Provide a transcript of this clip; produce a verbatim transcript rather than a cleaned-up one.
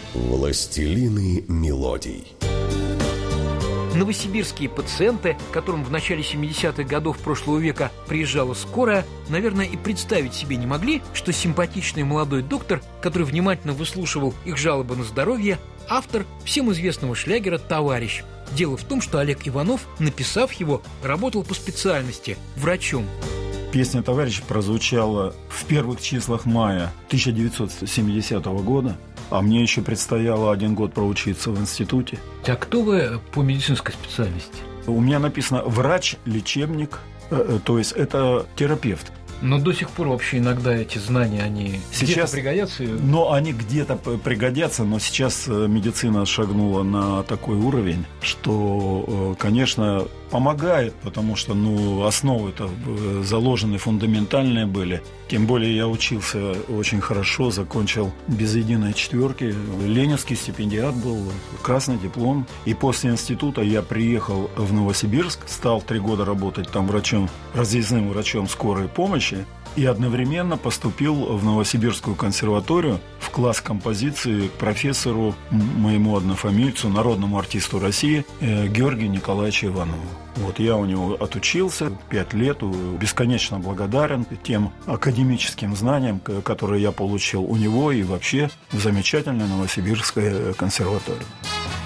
Властелины мелодий. Новосибирские пациенты, к которым в начале семидесятых годов прошлого века приезжала скорая, наверное, и представить себе не могли, что симпатичный молодой доктор, который внимательно выслушивал их жалобы на здоровье, автор всем известного шлягера «Товарищ». Дело в том, что Олег Иванов, написав его, работал по специальности – врачом. Песня «Товарищ» прозвучала в первых числах мая тысяча девятьсот семидесятого года, а мне еще предстояло один год проучиться в институте. А кто вы по медицинской специальности? У меня написано «врач-лечебник», то есть это терапевт. Но до сих пор вообще иногда эти знания, они сейчас где-то пригодятся? Но они где-то пригодятся, но сейчас медицина шагнула на такой уровень, что, конечно, помогает, потому что ну, основы-то заложены фундаментальные были. Тем более я учился очень хорошо, закончил без единой четверки. Ленинский стипендиат был, красный диплом. И после института я приехал в Новосибирск, стал три года работать там врачом, разъездным врачом скорой помощи. И одновременно поступил в Новосибирскую консерваторию в класс композиции к профессору, моему однофамильцу, народному артисту России Георгию Николаевичу Иванову. Вот я у него отучился пять лет, бесконечно благодарен тем академическим знаниям, которые я получил у него и вообще в замечательной Новосибирской консерватории.